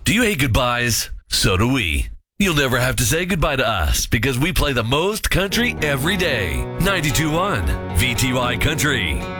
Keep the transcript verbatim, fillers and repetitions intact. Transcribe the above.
Do you hate goodbyes? So do we. You'll never have to say goodbye to us because we play the most country every day. ninety-two point one V T Y Country.